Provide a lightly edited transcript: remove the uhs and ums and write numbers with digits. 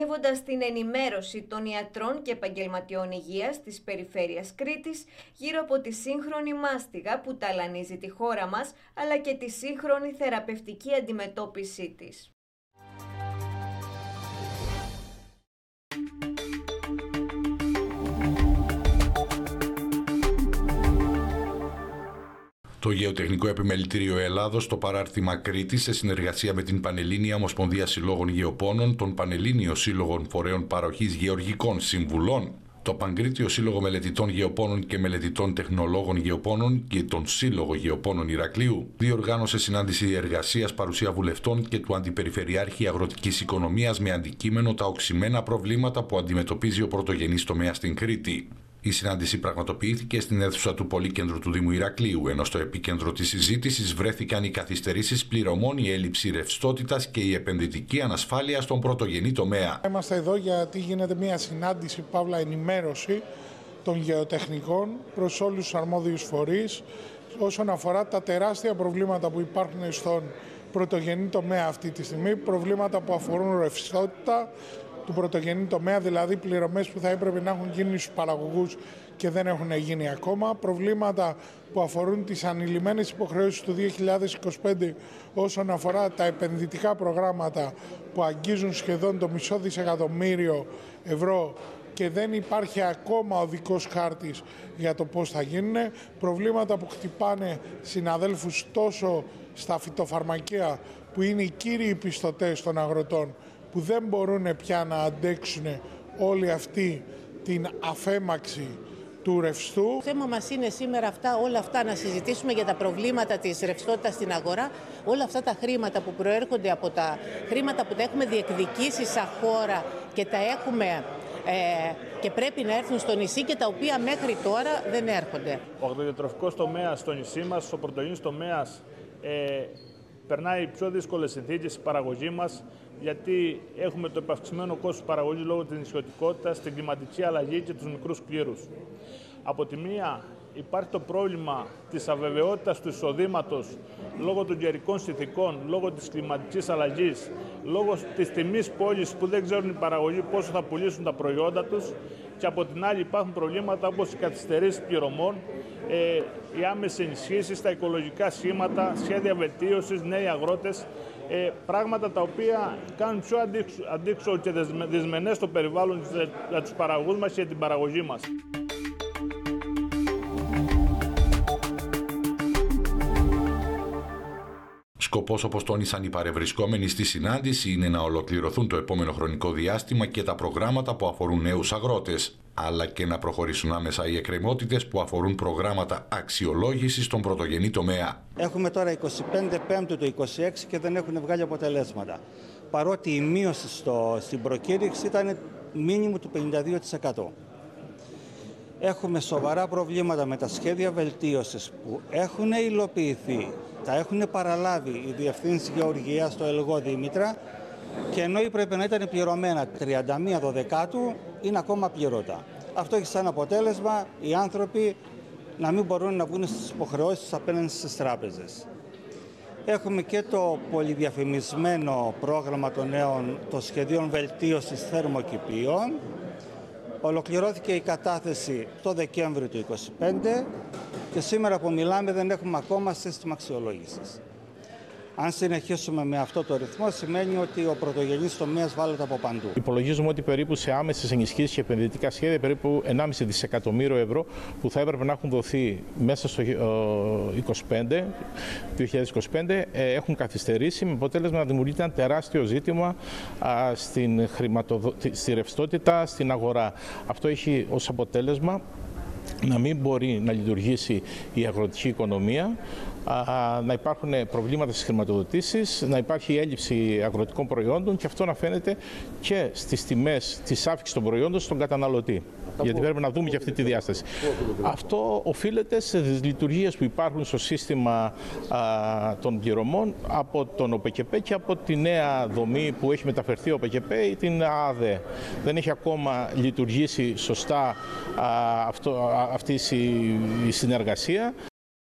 Στοχεύοντας την ενημέρωση των ιατρών και επαγγελματιών υγείας της περιφέρειας Κρήτης γύρω από τη σύγχρονη μάστιγα που ταλανίζει τη χώρα μας, αλλά και τη σύγχρονη θεραπευτική αντιμετώπιση της. Το Γεωτεχνικό Επιμελητήριο Ελλάδος, το παράρτημα Κρήτης, σε συνεργασία με την Πανελλήνια Ομοσπονδία Συλλόγων Γεωπόνων, τον Πανελλήνιο Σύλλογο Φορέων Παροχής Γεωργικών Συμβουλών, το Παγκρίτιο Σύλλογο Μελετητών Γεωπόνων και Μελετητών Τεχνολόγων Γεωπόνων και τον Σύλλογο Γεωπόνων Ηρακλείου, διοργάνωσε συνάντηση εργασίας παρουσία βουλευτών και του Αντιπεριφερειάρχη Αγροτικής Οικονομίας με αντικείμενο τα οξυμένα προβλήματα που αντιμετωπίζει ο πρωτογενής τομέας στην Κρήτη. Η συνάντηση πραγματοποιήθηκε στην αίθουσα του Πολύκεντρου του Δήμου Ηρακλείου, ενώ στο επίκεντρο της συζήτησης βρέθηκαν οι καθυστερήσεις πληρωμών, η έλλειψη ρευστότητας και η επενδυτική ανασφάλεια στον πρωτογενή τομέα. Είμαστε εδώ γιατί γίνεται μια συνάντηση, παύλα ενημέρωση των γεωτεχνικών προς όλους τους αρμόδιους φορείς όσον αφορά τα τεράστια προβλήματα που υπάρχουν στον πρωτογενή τομέα αυτή τη στιγμή, προβλήματα που αφορούν ρευστότητα του πρωτογενή τομέα, δηλαδή πληρωμές που θα έπρεπε να έχουν γίνει στους παραγωγούς και δεν έχουν γίνει ακόμα, προβλήματα που αφορούν τις ανηλυμένες υποχρεώσεις του 2025 όσον αφορά τα επενδυτικά προγράμματα που αγγίζουν σχεδόν το μισό δισεκατομμύριο ευρώ και δεν υπάρχει ακόμα οδικός χάρτης για το πώς θα γίνουν, προβλήματα που χτυπάνε συναδέλφους τόσο στα φυτοφαρμακεία που είναι οι κύριοι πιστωτές των αγροτών, που δεν μπορούν πια να αντέξουν όλη αυτή την αφέμαξη του ρευστού. Το θέμα μας είναι σήμερα όλα αυτά να συζητήσουμε για τα προβλήματα της ρευστότητας στην αγορά, όλα αυτά τα χρήματα που προέρχονται από τα χρήματα που τα έχουμε διεκδικήσει σαν χώρα και τα έχουμε και πρέπει να έρθουν στο νησί και τα οποία μέχρι τώρα δεν έρχονται. Ο αγροδιατροφικός τομέας στο νησί μας, ο πρωτογενής τομέας, περνάει πιο δύσκολες συνθήκες στην παραγωγή μας, γιατί έχουμε το επαυξημένο κόστος παραγωγής λόγω της νησιωτικότητας, την κλιματική αλλαγή και τους μικρούς κλήρους. Από τη μία υπάρχει το πρόβλημα της αβεβαιότητας του εισοδήματος λόγω των καιρικών συνθηκών, λόγω της κλιματικής αλλαγής, λόγω της τιμής πώλησης που δεν ξέρουν οι παραγωγοί πόσο θα πουλήσουν τα προϊόντα τους, και από την άλλη υπάρχουν προβλήματα όπως οι καθυστερήσεις πληρωμών, οι άμεσες ενισχύσεις, τα οικολογικά σχήματα, σχέδια βελτίωσης, νέοι αγρότες, πράγματα τα οποία κάνουν πιο αντίξωο και δυσμενές το περιβάλλον για τους παραγωγούς μας και την παραγωγή μας. Σκοπός, όπως τόνισαν οι παρευρισκόμενοι στη συνάντηση, είναι να ολοκληρωθούν το επόμενο χρονικό διάστημα και τα προγράμματα που αφορούν νέους αγρότες, αλλά και να προχωρήσουν άμεσα οι εκκρεμότητες που αφορούν προγράμματα αξιολόγησης στον πρωτογενή τομέα. Έχουμε τώρα 25 Πέμπτου το 26 και δεν έχουν βγάλει αποτελέσματα. Παρότι η μείωση στην προκήρυξη ήταν μίνιμου του 52%. Έχουμε σοβαρά προβλήματα με τα σχέδια βελτίωσης που έχουν υλοποιηθεί, τα έχουν παραλάβει οι διευθύνσεις γεωργίας στο Ελγό Δήμητρα, και ενώ πρέπει να ήταν πληρωμένα 31 Δεκάτου, είναι ακόμα πληρώτα. Αυτό έχει σαν αποτέλεσμα οι άνθρωποι να μην μπορούν να βγουν στις υποχρεώσεις απέναντι στις τράπεζες. Έχουμε και το πολυδιαφημισμένο πρόγραμμα των νέων των σχεδίων βελτίωσης θερμοκηπίων. Ολοκληρώθηκε η κατάθεση το Δεκέμβριο του 2025 και σήμερα που μιλάμε δεν έχουμε ακόμα σύστημα αξιολόγησης. Αν συνεχίσουμε με αυτό το ρυθμό, σημαίνει ότι ο πρωτογενής τομέας βάλεται από παντού. Υπολογίζουμε ότι περίπου σε άμεσες ενισχύσεις και επενδυτικά σχέδια περίπου 1,5 δισεκατομμύριο ευρώ που θα έπρεπε να έχουν δοθεί μέσα στο 2025 έχουν καθυστερήσει, με αποτέλεσμα να δημιουργείται ένα τεράστιο ζήτημα στη ρευστότητα στην αγορά. Αυτό έχει ως αποτέλεσμα να μην μπορεί να λειτουργήσει η αγροτική οικονομία, να υπάρχουν προβλήματα στις χρηματοδοτήσεις, να υπάρχει έλλειψη αγροτικών προϊόντων και αυτό να φαίνεται και στις τιμές της αύξησης των προϊόντων στον καταναλωτή. Γιατί πρέπει να δούμε και αυτή τη διάσταση. Αυτό οφείλεται σε δυσλειτουργίες που υπάρχουν στο σύστημα των πληρωμών από τον ΟΠΕΚΕΠΕ και από τη νέα δομή που έχει μεταφερθεί ο ΟΠΕΚΕΠΕ ή την ΑΑΔΕ. Δεν έχει ακόμα λειτουργήσει σωστά αυτή η συνεργασία